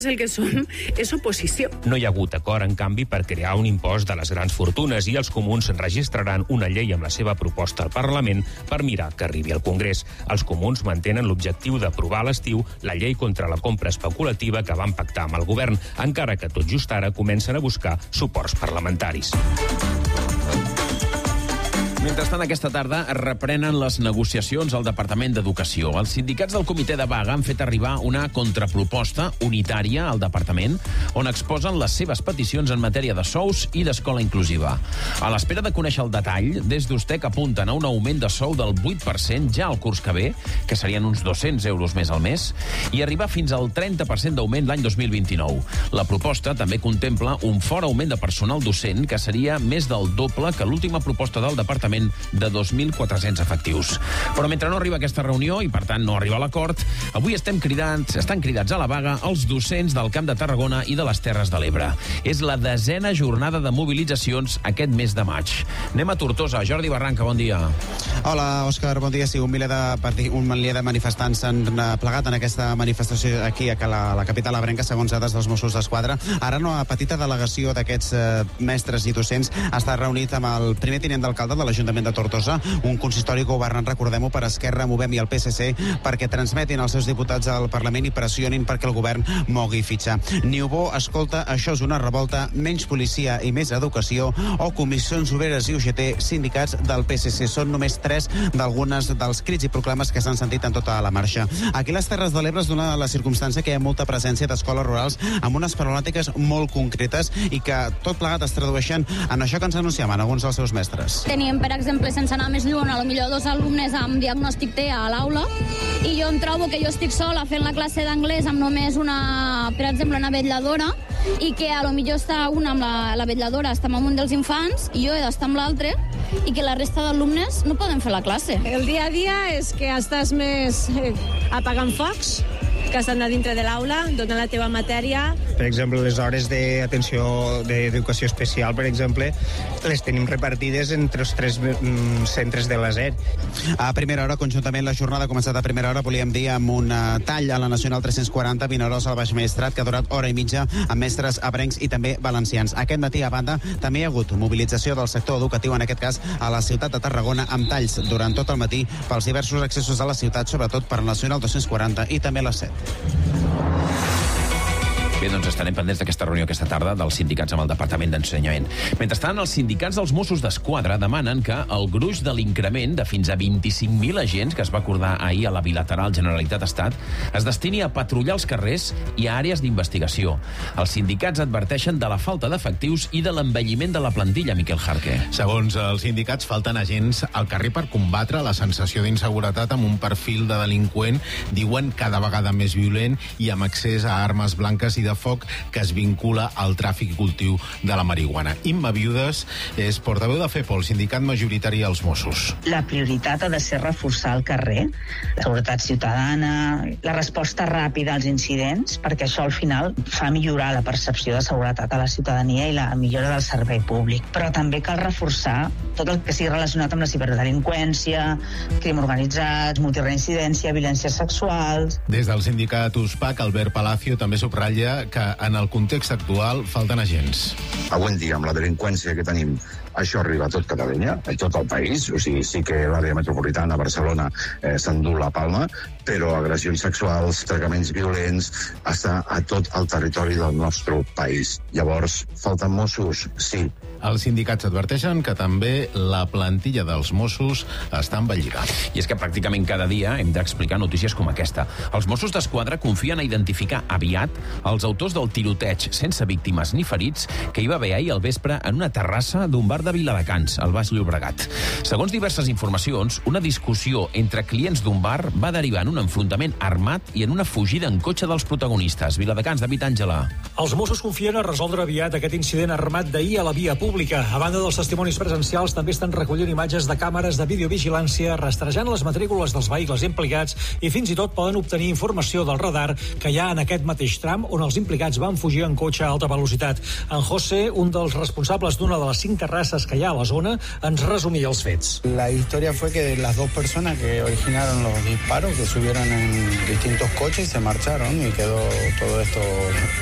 El que som és oposició. No hi ha hagut acord, en canvi, per crear un impost de les grans fortunes i els comuns registraran una llei amb la seva proposta al Parlament per mirar que arribi al Congrés. Els comuns mantenen l'objectiu d'aprovar a l'estiu la llei contra la compra especulativa que van pactar amb el govern, encara que tot just ara comencen a buscar suports parlamentaris. Mentrestant, aquesta tarda es reprenen les negociacions al Departament d'Educació. Els sindicats del comitè de vaga han fet arribar una contraproposta unitària al Departament on exposen les seves peticions en matèria de sous i d'escola inclusiva. A l'espera de conèixer el detall, des d'Ustec apunten a un augment de sou del 8% ja al curs que ve, que serien uns 200 euros més al mes, i arribar fins al 30% d'augment l'any 2029. La proposta també contempla un fort augment de personal docent, que seria més del doble que l'última proposta del Departament de 2.400 efectius. Però mentre no arriba aquesta reunió i, per tant, no arriba a l'acord, avui estan cridats a la vaga els docents del Camp de Tarragona i de les Terres de l'Ebre. És la 10a jornada de mobilitzacions aquest mes de maig. Anem a Tortosa. Jordi Barranca, bon dia. Hola, Òscar, bon dia. Sí, un miler de manifestants s'han plegat en aquesta manifestació aquí a la capital ebrenca, segons dades dels Mossos d'Esquadra. Ara una petita delegació d'aquests mestres i docents està reunit amb el primer tinent d'alcalde de l'Ajuntament de Tortosa, un consistori governant, recordem-ho, per Esquerra, Movem i el PSC, perquè transmetin als seus diputats al Parlament i pressionin perquè el govern mogui fitxa. Niubó, escolta, això és una revolta, menys policia i més educació, o Comissions Obreres i UGT, sindicats del PSC. Són només 3 d'algunes dels crits i proclames que s'han sentit en tota la marxa. Aquí a les Terres de l'Ebre es dona la circumstància que hi ha molta presència d'escoles rurals amb unes problemàtiques molt concretes i que tot plegat es tradueixen en això que ens anunciaven alguns dels seus mestres. Teníem, per exemple, sense anar més lluny, potser 2 alumnes amb diagnòstic TEA a l'aula, i jo em trobo que jo estic sola fent la classe d'anglès amb només per exemple, una vetlladora, i que potser està una amb la vetlladora, està amb un dels infants, i jo he d'estar amb l'altre, i que la resta d'alumnes no poden fer la classe. El dia a dia és que estàs més apagant focs, que estan a dintre de l'aula, donant la teva matèria. Per exemple, les hores d'atenció d'educació especial, per exemple, les tenim repartides entre els 3 centres de la SER. A primera hora, conjuntament, la jornada ha començat a primera hora, volíem dir, amb un tall a la Nacional 340, Vinaròs al Baix Maestrat, que ha durat hora i mitja amb mestres ebrencs i també valencians. Aquest matí, a banda, també hi ha hagut mobilització del sector educatiu, en aquest cas a la ciutat de Tarragona, amb talls durant tot el matí pels diversos accessos a la ciutat, sobretot per la Nacional 240 i també la 7. Bé, doncs estarem pendents d'aquesta reunió aquesta tarda dels sindicats amb el Departament d'Ensenyament. Mentrestant, els sindicats dels Mossos d'Esquadra demanen que el gruix de l'increment de fins a 25.000 agents que es va acordar ahir a la bilateral Generalitat-Estat es destini a patrullar els carrers i a àrees d'investigació. Els sindicats adverteixen de la falta d'efectius i de l'envelliment de la plantilla, Miquel Jarque. Segons els sindicats, falten agents al carrer per combatre la sensació d'inseguretat amb un perfil de delinqüent, diuen, cada vegada més violent i amb accés a armes blanques i de foc que es vincula al tràfic i cultiu de la marihuana. Imma Viudes és portaveu de FEPO, el sindicat majoritari als Mossos. La prioritat ha de ser reforçar el carrer, la seguretat ciutadana, la resposta ràpida als incidents, perquè això al final fa millorar la percepció de seguretat a la ciutadania i la millora del servei públic. Però també cal reforçar tot el que sigui relacionat amb la ciberdelinqüència, crim organitzat, multireincidència, violències sexuals. Des del sindicat USPAC, Albert Palacio també subratlla que en el context actual falten agents. Avui en dia, amb la delinqüència que tenim, això arriba a tot Catalunya, a tot el país, o sigui, sí que l'àrea metropolitana, Barcelona, s'endú la palma, però agressions sexuals, tracaments violents, està a tot el territori del nostre país. Llavors, falten Mossos? Sí. Els sindicats adverteixen que també la plantilla dels Mossos està envellida. I és que pràcticament cada dia hem d'explicar notícies com aquesta. Els Mossos d'Esquadra confien a identificar aviat els autors del tiroteig sense víctimes ni ferits que hi va haver ahir al vespre en una terrassa d'un bar de Viladecans, al Baix Llobregat. Segons diverses informacions, una discussió entre clients d'un bar va derivar en un enfrontament armat i en una fugida en cotxe dels protagonistes. Viladecans, David Àngela. Els Mossos confien a resoldre aviat aquest incident armat d'ahir a la via pública pública. A banda dels testimonis presencials, també estan recollint imatges de càmeres de videovigilància, rastrejant les matrícules dels vehicles implicats i fins i tot poden obtenir informació del radar que hi ha en aquest mateix tram on els implicats van fugir en cotxe a alta velocitat. En José, un dels responsables d'una de les 5 terrasses que hi ha a la zona, ens resumia els fets. La historia fue que las dos personas que originaron los disparos, que subieron en distintos coches y se marcharon y quedó todo esto